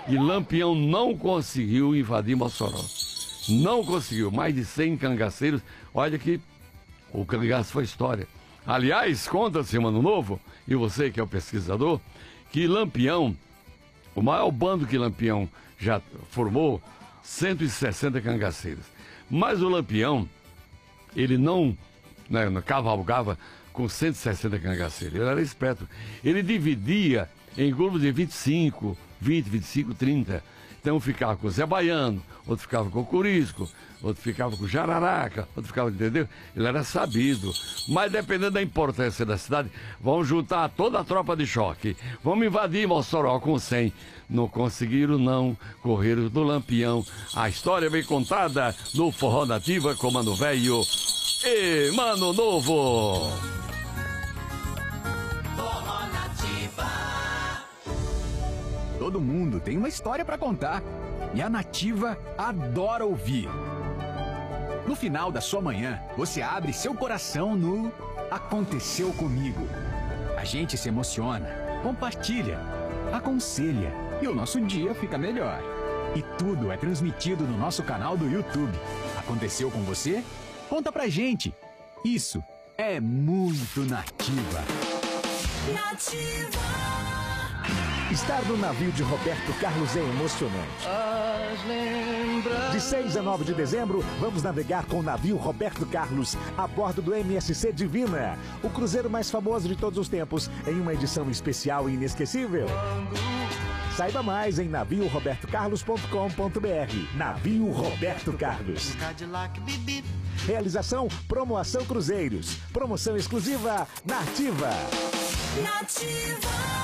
E Lampião não conseguiu invadir Mossoró. Não conseguiu. Mais de 100 cangaceiros. Olha que o cangaço foi história. Aliás, conta-se, Mano Novo, e você que é o pesquisador, que Lampião, o maior bando que Lampião já formou, 160 cangaceiros. Mas o Lampião, ele não cavalgava com 160 cangaceiros. Ele era esperto. Ele dividia em grupos de 25, 20, 25, 30. Então um ficava com o Zé Baiano, outro ficava com o Corisco, outro ficava com o Jararaca, outro ficava, entendeu? Ele era sabido. Mas dependendo da importância da cidade, vão juntar toda a tropa de choque. Vamos invadir Mossoró com 100. Não conseguiram, não. Correram do Lampião. A história bem contada no Forró Nativa com Mano Velho e Mano Novo. Forró Nativa. Todo mundo tem uma história pra contar e a Nativa adora ouvir. No final da sua manhã, você abre seu coração no Aconteceu Comigo. A gente se emociona, compartilha, aconselha e o nosso dia fica melhor. E tudo é transmitido no nosso canal do YouTube. Aconteceu com você? Conta pra gente. Isso é muito Nativa. Nativa. Estar no navio de Roberto Carlos é emocionante. De 6 a 9 de dezembro, vamos navegar com o navio Roberto Carlos a bordo do MSC Divina, o cruzeiro mais famoso de todos os tempos, em uma edição especial e inesquecível. Saiba mais em naviorobertocarlos.com.br. Navio Roberto Carlos. Realização Promoção Cruzeiros. Promoção exclusiva Nativa. Nativa.